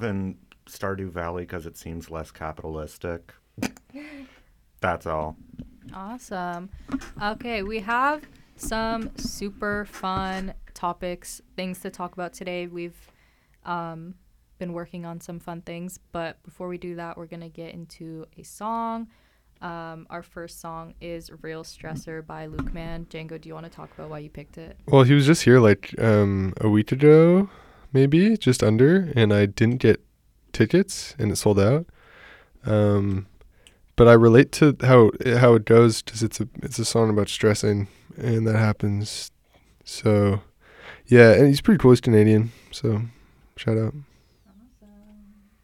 live in Stardew Valley because it seems less capitalistic. That's all. Awesome. Okay, we have some super fun topics, things to talk about today. We've been working on some fun things, but before we do that, we're going to get into a song. Our first song is Real Stressor by Luke Man. Django, do you want to talk about why you picked it? Well, he was just here like a week ago, maybe, just under, and I didn't get tickets, and it sold out. But I relate to how it goes because it's a song about stressing, and that happens. So, yeah, and he's pretty cool. He's Canadian, so shout out.